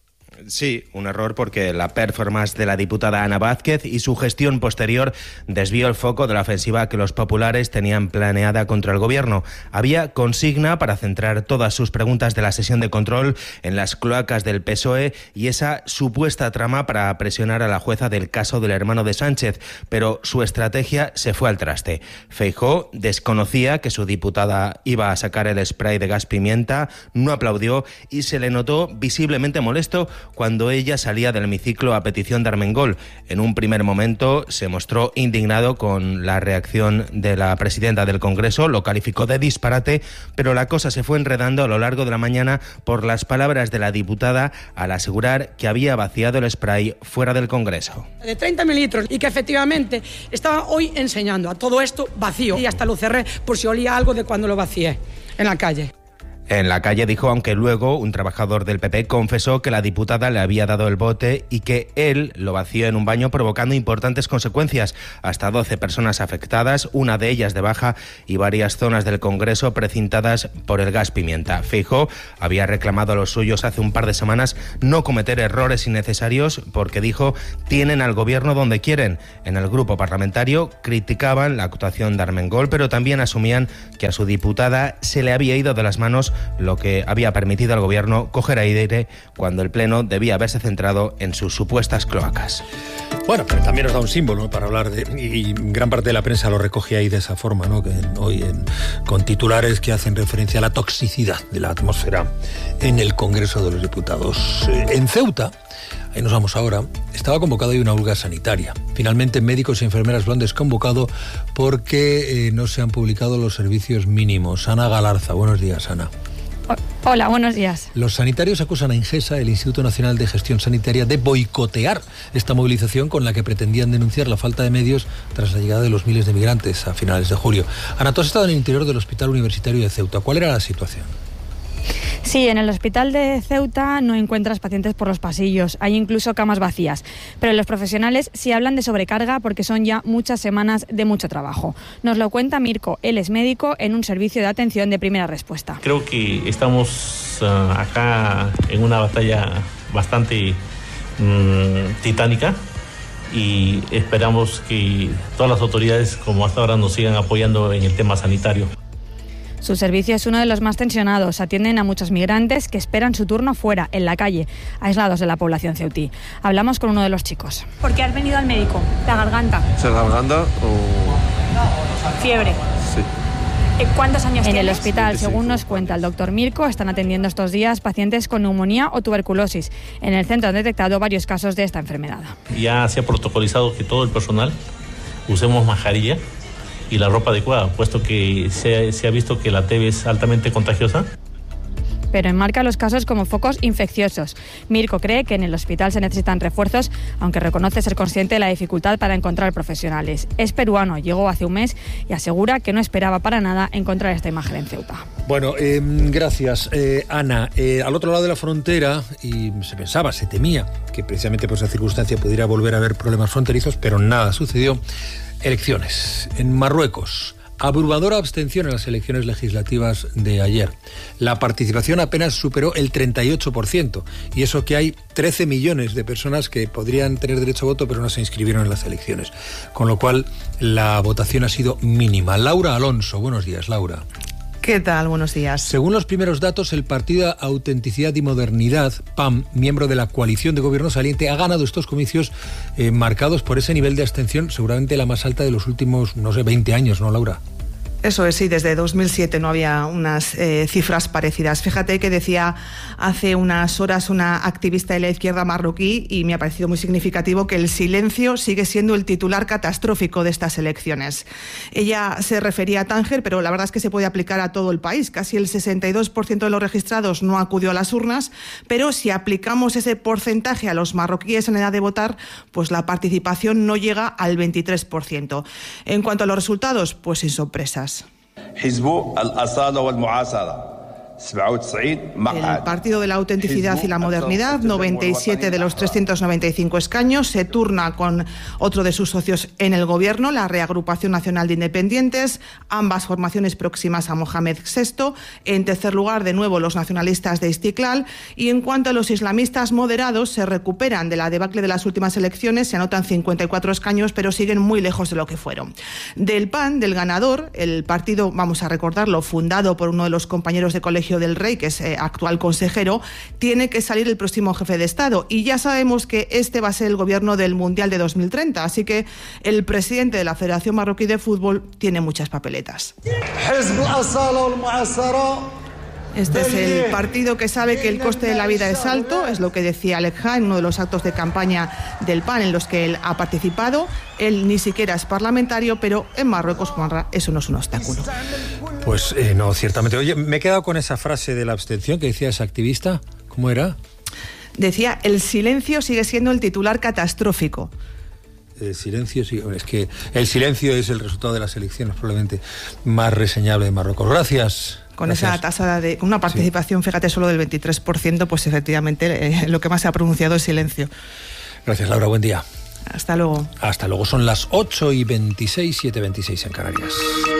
Sí, un error porque la performance de la diputada Ana Vázquez y su gestión posterior desvió el foco de la ofensiva que los populares tenían planeada contra el gobierno. Había consigna para centrar todas sus preguntas de la sesión de control en las cloacas del PSOE y esa supuesta trama para presionar a la jueza del caso del hermano de Sánchez, pero su estrategia se fue al traste. Feijóo desconocía que su diputada iba a sacar el spray de gas pimienta, no aplaudió y se le notó visiblemente molesto cuando ella salía del hemiciclo a petición de Armengol. En un primer momento se mostró indignado con la reacción de la presidenta del Congreso, lo calificó de disparate, pero la cosa se fue enredando a lo largo de la mañana por las palabras de la diputada al asegurar que había vaciado el spray fuera del Congreso. De 30 mililitros y que efectivamente estaba hoy enseñando a todo esto vacío y hasta lo cerré por si olía algo de cuando lo vacié en la calle. En la calle dijo, aunque luego un trabajador del PP confesó que la diputada le había dado el bote y que él lo vació en un baño, provocando importantes consecuencias. Hasta 12 personas afectadas, una de ellas de baja y varias zonas del Congreso precintadas por el gas pimienta. Feijóo había reclamado a los suyos hace un par de semanas no cometer errores innecesarios porque dijo tienen al gobierno donde quieren. En el grupo parlamentario criticaban la actuación de Armengol, pero también asumían que a su diputada se le había ido de las manos, lo que había permitido al gobierno coger aire cuando el pleno debía haberse centrado en sus supuestas cloacas. Bueno, pero también nos da un símbolo, ¿no?, para hablar de... Y gran parte de la prensa lo recoge ahí de esa forma, ¿no?, que hoy con titulares que hacen referencia a la toxicidad de la atmósfera en el Congreso de los Diputados. En Ceuta, ahí nos vamos ahora, estaba convocada hoy una huelga sanitaria. Finalmente médicos y enfermeras lo han desconvocado porque no se han publicado los servicios mínimos. Ana Galarza, buenos días, Ana. Hola, buenos días. Los sanitarios acusan a Ingesa, el Instituto Nacional de Gestión Sanitaria, de boicotear esta movilización con la que pretendían denunciar la falta de medios tras la llegada de los miles de migrantes a finales de julio. Ana, tú has estado en el interior del Hospital Universitario de Ceuta. ¿Cuál era la situación? Sí, en el hospital de Ceuta no encuentras pacientes por los pasillos, hay incluso camas vacías, pero los profesionales sí hablan de sobrecarga porque son ya muchas semanas de mucho trabajo. Nos lo cuenta Mirko, él es médico en un servicio de atención de primera respuesta. Creo que estamos acá en una batalla bastante titánica y esperamos que todas las autoridades como hasta ahora nos sigan apoyando en el tema sanitario. Su servicio es uno de los más tensionados. Atienden a muchos migrantes que esperan su turno fuera, en la calle, aislados de la población ceutí. Hablamos con uno de los chicos. ¿Por qué has venido al médico? La garganta. ¿Se garganta o...? Fiebre. Sí. ¿Cuántos años tienes? En el hospital, 25. según nos cuenta el doctor Mirko, están atendiendo estos días pacientes con neumonía o tuberculosis. En el centro han detectado varios casos de esta enfermedad. Ya se ha protocolizado que todo el personal usemos mascarilla y la ropa adecuada, puesto que se ha visto que la TB es altamente contagiosa. Pero enmarca los casos como focos infecciosos. Mirko cree que en el hospital se necesitan refuerzos, aunque reconoce ser consciente de la dificultad para encontrar profesionales. Es peruano, llegó hace un mes y asegura que no esperaba para nada encontrar esta imagen en Ceuta. Bueno, gracias, Ana. Al otro lado de la frontera, y se pensaba, se temía que precisamente por esa circunstancia pudiera volver a haber problemas fronterizos, pero nada sucedió. Elecciones en Marruecos. Abrumadora abstención en las elecciones legislativas de ayer. La participación apenas superó el 38%, y eso que hay 13 millones de personas que podrían tener derecho a voto pero no se inscribieron en las elecciones, con lo cual la votación ha sido mínima. Laura Alonso, buenos días, Laura. ¿Qué tal? Buenos días. Según los primeros datos, el partido Autenticidad y Modernidad, PAM, miembro de la coalición de gobierno saliente, ha ganado estos comicios marcados por ese nivel de abstención, seguramente la más alta de los últimos, 20 años, ¿no, Laura? Eso es, sí, desde 2007 no había unas cifras parecidas. Fíjate que decía hace unas horas una activista de la izquierda marroquí, y me ha parecido muy significativo, que el silencio sigue siendo el titular catastrófico de estas elecciones. Ella se refería a Tánger, pero la verdad es que se puede aplicar a todo el país. Casi el 62% de los registrados no acudió a las urnas, pero si aplicamos ese porcentaje a los marroquíes en edad de votar, pues la participación no llega al 23%. En cuanto a los resultados, pues sin sorpresas. El Partido de la Autenticidad y la Modernidad, 97 de los 395 escaños, se turna con otro de sus socios en el gobierno, la Reagrupación Nacional de Independientes, ambas formaciones próximas a Mohamed VI. En tercer lugar, de nuevo, los nacionalistas de Istiklal. Y en cuanto a los islamistas moderados, se recuperan de la debacle de las últimas elecciones, se anotan 54 escaños, pero siguen muy lejos de lo que fueron. Del PAN, del ganador, el partido, vamos a recordarlo, fundado por uno de los compañeros de colegio del Rey, que es actual consejero, tiene que salir el próximo jefe de Estado, y ya sabemos que este va a ser el gobierno del Mundial de 2030, así que el presidente de la Federación Marroquí de Fútbol tiene muchas papeletas. Este es el partido que sabe que el coste de la vida es alto, es lo que decía Aleja en uno de los actos de campaña del PAN en los que él ha participado. Él ni siquiera es parlamentario, pero en Marruecos, Juanra, eso no es un obstáculo. Pues no, ciertamente. Oye, me he quedado con esa frase de la abstención que decía esa activista. ¿Cómo era? Decía, el silencio sigue siendo el titular catastrófico. El silencio, sí, es que el silencio es el resultado de las elecciones probablemente más reseñable de Marruecos. Gracias. Con esa tasa con una participación, fíjate, solo del 23%, pues efectivamente lo que más se ha pronunciado es silencio. Gracias, Laura, buen día. Hasta luego. Hasta luego, son las 8:26, 7:26 en Canarias.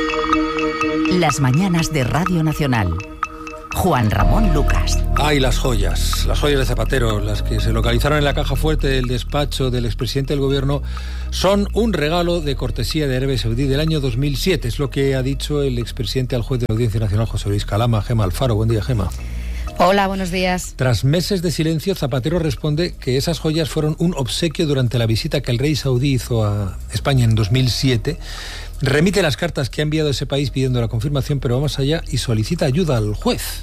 Las mañanas de Radio Nacional. Juan Ramón Lucas. Ay, las joyas de Zapatero, las que se localizaron en la caja fuerte del despacho del expresidente del gobierno, son un regalo de cortesía de Arabia Saudí del año 2007. Es lo que ha dicho el expresidente al juez de la Audiencia Nacional, José Luis Calama. Gema Alfaro, buen día, Gema. Hola, buenos días. Tras meses de silencio, Zapatero responde que esas joyas fueron un obsequio durante la visita que el rey saudí hizo a España en 2007. Remite las cartas que ha enviado ese país pidiendo la confirmación, pero va más allá y solicita ayuda al juez.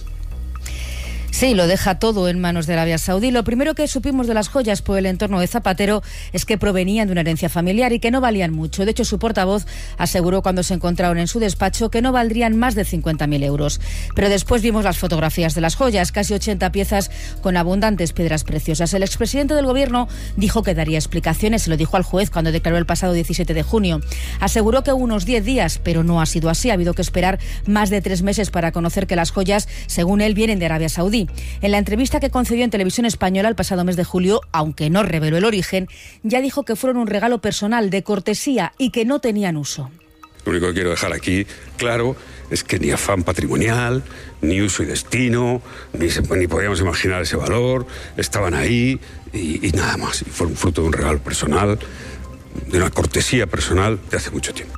Sí, lo deja todo en manos de Arabia Saudí. Lo primero que supimos de las joyas por el entorno de Zapatero es que provenían de una herencia familiar y que no valían mucho. De hecho, su portavoz aseguró cuando se encontraron en su despacho que no valdrían más de 50.000 euros. Pero después vimos las fotografías de las joyas, casi 80 piezas con abundantes piedras preciosas. El expresidente del gobierno dijo que daría explicaciones, se lo dijo al juez cuando declaró el pasado 17 de junio. Aseguró que unos 10 días, pero no ha sido así. Ha habido que esperar más de 3 meses para conocer que las joyas, según él, vienen de Arabia Saudí. En la entrevista que concedió en Televisión Española el pasado mes de julio, aunque no reveló el origen, ya dijo que fueron un regalo personal de cortesía y que no tenían uso. Lo único que quiero dejar aquí claro es que ni afán patrimonial, ni uso y destino, ni podíamos imaginar ese valor, estaban ahí y nada más. Y fueron fruto de un regalo personal, de una cortesía personal de hace mucho tiempo.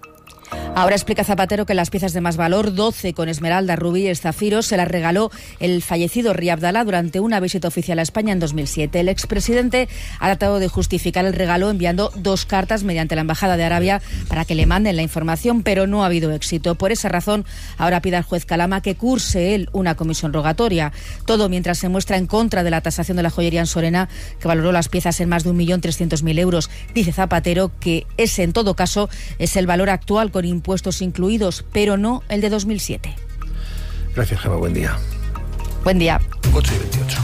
Ahora explica Zapatero que las piezas de más valor, 12 con esmeralda, rubíes, zafiros, se las regaló el fallecido Rey Abdalá durante una visita oficial a España en 2007. El expresidente ha tratado de justificar el regalo enviando 2 cartas mediante la Embajada de Arabia para que le manden la información, pero no ha habido éxito. Por esa razón, ahora pide al juez Calama que curse él una comisión rogatoria. Todo mientras se muestra en contra de la tasación de la joyería en Sorena, que valoró las piezas en más de 1.300.000 euros. Dice Zapatero que ese, en todo caso, es el valor actual con impuestos incluidos, pero no el de 2007. Gracias, Gema. Buen día. Buen día. 8:28.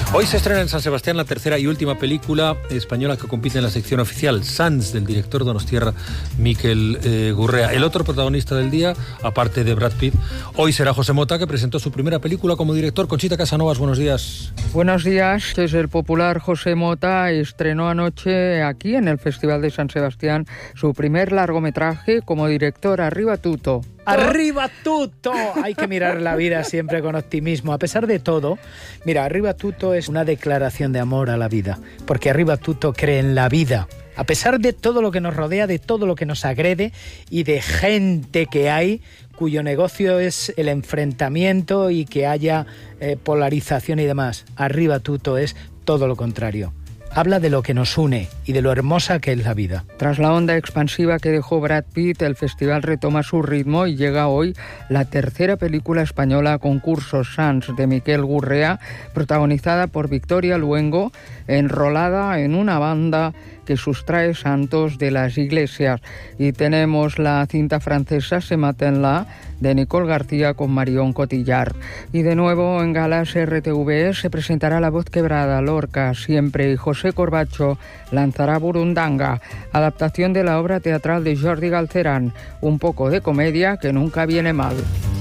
Hoy se estrena en San Sebastián la tercera y última película española que compite en la sección oficial, Sants, del director donostiarra Miquel Gurrea. El otro protagonista del día, aparte de Brad Pitt, hoy será José Mota, que presentó su primera película como director. Conchita Casanovas, buenos días. Buenos días. El popular José Mota estrenó anoche aquí en el Festival de San Sebastián su primer largometraje como director, Arriba Tutto. ¡Arriba tutto! Hay que mirar la vida siempre con optimismo. A pesar de todo, mira, Arriba tutto es una declaración de amor a la vida, porque Arriba tutto cree en la vida. A pesar de todo lo que nos rodea, de todo lo que nos agrede y de gente que hay cuyo negocio es el enfrentamiento y que haya polarización y demás, Arriba tutto es todo lo contrario. Habla de lo que nos une y de lo hermosa que es la vida. Tras la onda expansiva que dejó Brad Pitt, el festival retoma su ritmo y llega hoy la tercera película española a concurso, Sants, de Miquel Gurrea, protagonizada por Victoria Luengo, enrolada en una banda que sustrae santos de las iglesias. Y tenemos la cinta francesa Se Maten-la, de Nicole García con Marion Cotillard. Y de nuevo en galas RTV se presentará La Voz Quebrada, Lorca, Siempre, y José Corbacho lanzará Burundanga, adaptación de la obra teatral de Jordi Galcerán, un poco de comedia que nunca viene mal.